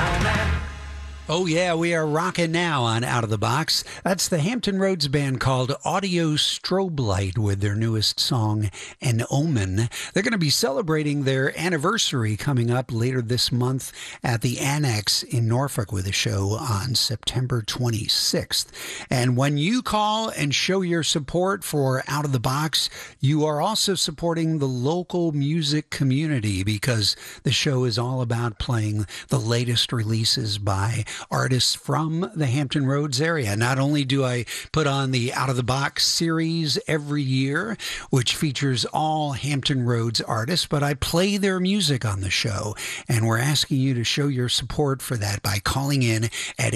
Oh, yeah, we are rocking now on Out of the Box. That's the Hampton Roads band called Audio Strobe Light with their newest song, An Omen. They're going to be celebrating their anniversary coming up later this month at the Annex in Norfolk with a show on September 26th. And when you call and show your support for Out of the Box, you are also supporting the local music community because the show is all about playing the latest releases by artists from the Hampton Roads area. Not only do I put on the Out of the Box series every year, which features all Hampton Roads artists, but I play their music on the show. And we're asking you to show your support for that by calling in at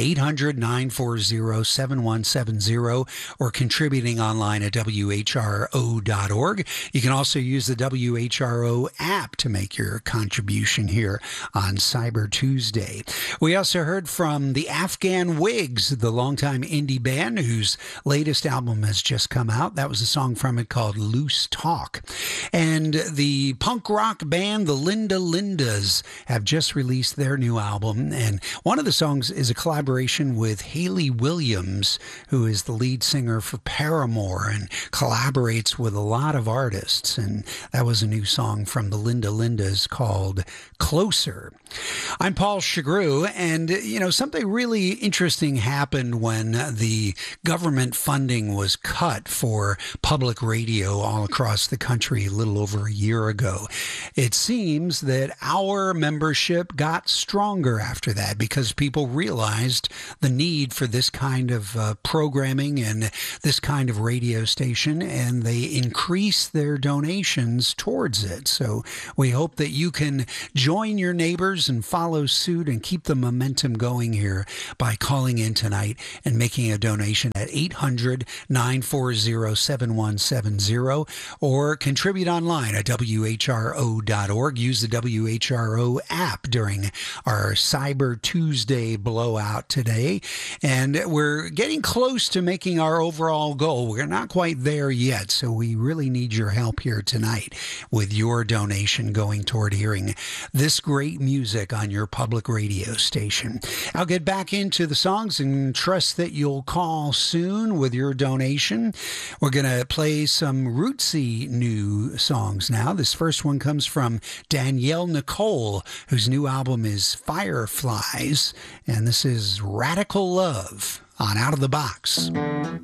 800-940-7170 or contributing online at WHRO.org. You can also use the WHRO app to make your contribution here on Cyber Tuesday. We also heard from the Afghan Wigs, the longtime indie band whose latest album has just come out. That was a song from it called Loose Talk. And the punk rock band, the Linda Lindas, have just released their new album. And one of the songs is a collaboration with Hayley Williams, who is the lead singer for Paramore and collaborates with a lot of artists. And that was a new song from the Linda Lindas called Closer. I'm Paul Chagru, and something really interesting happened when the government funding was cut for public radio all across the country a little over a year ago. It seems that our membership got stronger after that because people realized the need for this kind of programming and this kind of radio station, and they increased their donations towards it. So we hope that you can join your neighbors and follow suit and keep the momentum going here by calling in tonight and making a donation at 800-940-7170 or contribute online at WHRO.org. Use the WHRO app during our Cyber Tuesday blowout today. And we're getting close to making our overall goal. We're not quite there yet, so we really need your help here tonight with your donation going toward hearing this great music on your public radio station. I'll get back into the songs and trust that you'll call soon with your donation. We're going to play some rootsy new songs now. This first one comes from Danielle Nicole, whose new album is Fireflies, and this is Radical Love on Out of the Box.